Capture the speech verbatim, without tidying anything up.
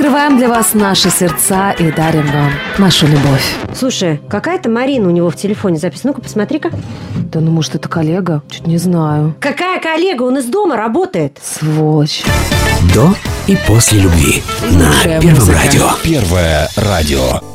открываем для вас наши сердца и дарим вам нашу любовь. Слушай, какая-то Марина у него в телефоне записана. Ну-ка, посмотри-ка. Да ну, может, это коллега? Чуть не знаю. Какая коллега? Он из дома работает. Сволочь. До и после любви на Первом радио. Первое радио.